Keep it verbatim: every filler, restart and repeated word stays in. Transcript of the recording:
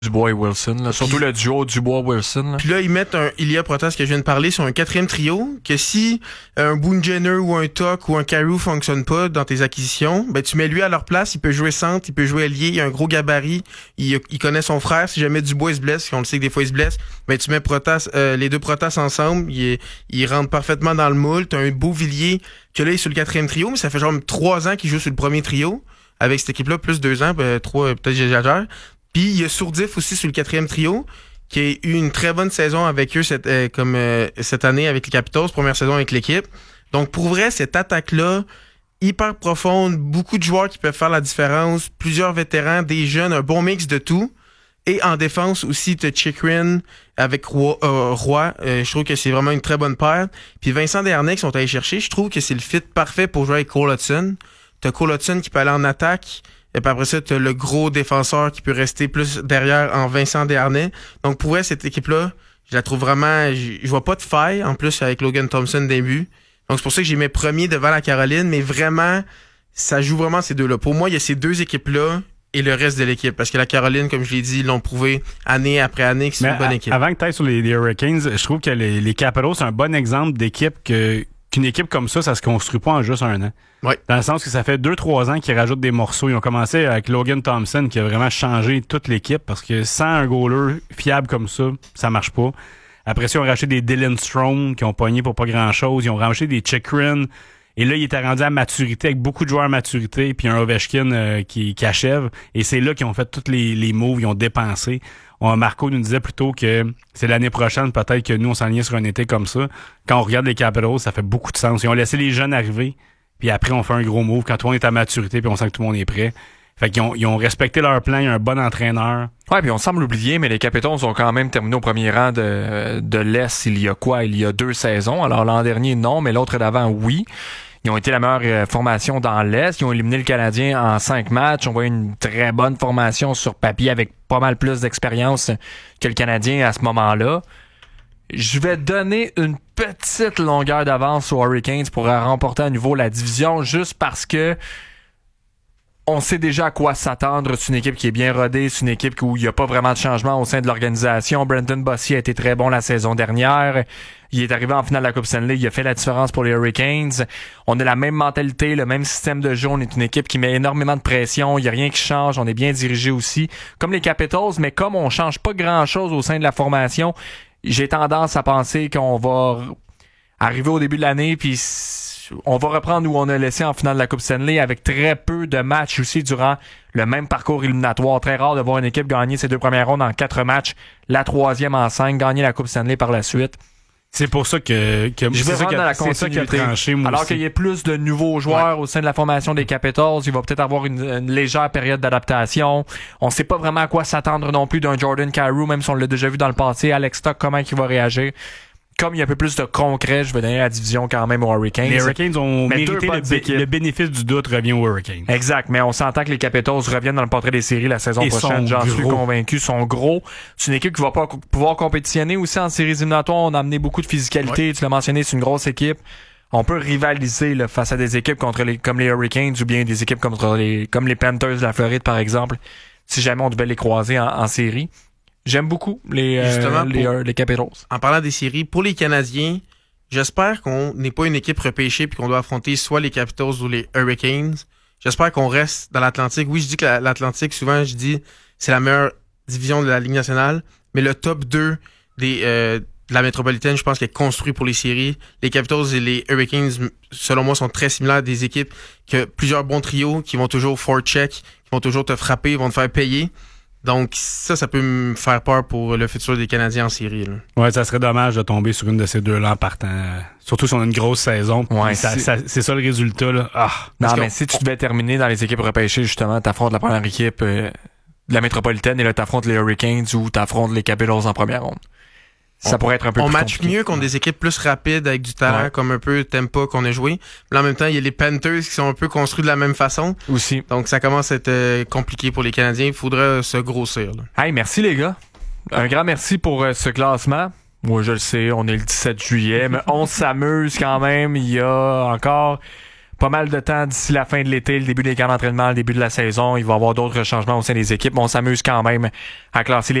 Dubois et Wilson, là. Surtout puis, le duo Dubois-Wilson. Puis là, ils mettent un Ilya Protas que je viens de parler sur un quatrième trio, que si un Boone Jenner ou un Tuck ou un Carew fonctionne pas dans tes acquisitions, ben tu mets lui à leur place, il peut jouer centre, il peut jouer ailier, il a un gros gabarit, il, il connaît son frère, si jamais Dubois se blesse, on le sait que des fois il se blesse, ben tu mets Protas, euh, les deux Protas ensemble, il, il rentre parfaitement dans le moule, t'as un beau Villiers que là il est sur le quatrième trio, mais ça fait genre trois ans qu'il joue sur le premier trio, avec cette équipe-là, plus deux ans, ben, trois, peut-être j'exagère. Puis il y a Sourdif aussi sur le quatrième trio, qui a eu une très bonne saison avec eux cette, euh, comme euh, cette année avec les Capitals, première saison avec l'équipe. Donc pour vrai, cette attaque-là, hyper profonde, beaucoup de joueurs qui peuvent faire la différence, plusieurs vétérans, des jeunes, un bon mix de tout. Et en défense aussi, t'as Chychrun avec Roy. Euh, Roy. Euh, je trouve que c'est vraiment une très bonne paire. Puis Vincent Desharnais qui sont allés chercher, je trouve que c'est le fit parfait pour jouer avec Cole Hudson. T'as Cole Hudson qui peut aller en attaque. Et puis après ça, t'as le gros défenseur qui peut rester plus derrière en Vincent Desharnais. Donc pour vrai, cette équipe-là, je la trouve vraiment... Je, je vois pas de faille, en plus, avec Logan Thompson début. Donc c'est pour ça que j'ai mis premier devant la Caroline, mais vraiment, ça joue vraiment ces deux-là. Pour moi, il y a ces deux équipes-là et le reste de l'équipe. Parce que la Caroline, comme je l'ai dit, ils l'ont prouvé année après année que c'est mais une bonne à, équipe. Avant que tu ailles sur les, les Hurricanes, je trouve que les, les Capitals, c'est un bon exemple d'équipe que... qu'une équipe comme ça, ça se construit pas en juste un an. Ouais. Dans le sens que ça fait deux trois ans qu'ils rajoutent des morceaux. Ils ont commencé avec Logan Thompson qui a vraiment changé toute l'équipe parce que sans un goaler fiable comme ça, ça marche pas. Après ça, ils ont racheté des Dylan Strome qui ont pogné pour pas grand-chose. Ils ont racheté des Chychrun. Et là, il était rendu à maturité avec beaucoup de joueurs à maturité puis un Ovechkin euh, qui, qui achève. Et c'est là qu'ils ont fait tous les, les moves, ils ont dépensé. On, Marco nous disait plutôt que c'est l'année prochaine, peut-être que nous, on s'enlignait sur un été comme ça. Quand on regarde les Capitals, ça fait beaucoup de sens. Ils ont laissé les jeunes arriver, puis après, on fait un gros move quand tout le monde est à maturité, puis on sent que tout le monde est prêt. Fait qu'ils ont, ils ont respecté leur plan, il y a un bon entraîneur. Ouais, puis on semble l'oublier, mais les Capitals ont quand même terminé au premier rang de, de l'Est il y a quoi? Il y a deux saisons. Alors l'an dernier, non, mais l'autre d'avant, oui. Ils ont été la meilleure euh, formation dans l'Est. Ils ont éliminé le Canadien en cinq matchs. On voit une très bonne formation sur papier avec pas mal plus d'expérience que le Canadien à ce moment-là. Je vais donner une petite longueur d'avance aux Hurricanes pour remporter à nouveau la division juste parce que on sait déjà à quoi s'attendre. C'est une équipe qui est bien rodée. C'est une équipe où il n'y a pas vraiment de changement au sein de l'organisation. Brendan Bossy a été très bon la saison dernière. Il est arrivé en finale de la Coupe Stanley. Il a fait la différence pour les Hurricanes. On a la même mentalité, le même système de jeu. On est une équipe qui met énormément de pression. Il n'y a rien qui change. On est bien dirigé aussi. Comme les Capitals, mais comme on change pas grand-chose au sein de la formation, j'ai tendance à penser qu'on va arriver au début de l'année puis on va reprendre où on a laissé en finale de la Coupe Stanley avec très peu de matchs aussi durant le même parcours éliminatoire. Très rare de voir une équipe gagner ses deux premières rondes en quatre matchs, la troisième en cinq, gagner la Coupe Stanley par la suite. C'est pour ça que, que je vais rendre dans la continuité. Tranché, alors aussi. qu'il y a plus de nouveaux joueurs ouais. au sein de la formation des Capitals, il va peut-être avoir une, une légère période d'adaptation. On sait pas vraiment à quoi s'attendre non plus d'un Jordan Carew, même si on l'a déjà vu dans le passé. Alex Stock, comment il va réagir? Comme il y a un peu plus de concret, je vais donner la division quand même aux Hurricanes. Les Hurricanes ont mais mérité le, bé- le bénéfice du doute revient aux Hurricanes. Exact, mais on s'entend que les Capitals reviennent dans le portrait des séries la saison Et prochaine. J'en suis convaincu. Ils sont gros. C'est une équipe qui va pas pouvoir compétitionner aussi en séries éliminatoires. On a amené beaucoup de physicalité. Ouais. Tu l'as mentionné, c'est une grosse équipe. On peut rivaliser là, face à des équipes contre les, comme les Hurricanes ou bien des équipes contre les, comme les Panthers de la Floride, par exemple, si jamais on devait les croiser en, en série. J'aime beaucoup les, euh, les, pour, les Capitals. En parlant des séries, pour les Canadiens, j'espère qu'on n'est pas une équipe repêchée puis qu'on doit affronter soit les Capitals ou les Hurricanes. J'espère qu'on reste dans l'Atlantique. Oui, je dis que l'Atlantique, souvent, je dis c'est la meilleure division de la Ligue nationale, mais le top deux des, euh, de la métropolitaine, je pense qu'elle est construite pour les séries. Les Capitals et les Hurricanes, selon moi, sont très similaires, des équipes que plusieurs bons trios qui vont toujours forecheck, qui vont toujours te frapper, vont te faire payer. Donc ça, ça peut me faire peur pour le futur des Canadiens en série. Là. Ouais, ça serait dommage de tomber sur une de ces deux-là en partant. Surtout si on a une grosse saison. Ouais, ça, c'est... Ça, c'est ça le résultat. Là. Ah, non, mais si tu devais terminer dans les équipes repêchées, justement, t'affrontes la première équipe euh, de la métropolitaine et là t'affrontes les Hurricanes ou t'affrontes les Capitals en première ronde. Ça on, pourrait être un peu on plus match compliqué. mieux contre des équipes plus rapides avec du talent, ouais. Comme un peu Tampa qu'on a joué. Là, en même temps, il y a les Panthers qui sont un peu construits de la même façon. Aussi. Donc, ça commence à être euh, compliqué pour les Canadiens. Il faudrait se grossir. Là. Hey, merci les gars. Un grand merci pour euh, ce classement. Moi, je le sais, on est le dix-sept juillet, mais on s'amuse quand même. Il y a encore pas mal de temps d'ici la fin de l'été, le début des camps d'entraînement, le début de la saison. Il va y avoir d'autres changements au sein des équipes, mais on s'amuse quand même à classer les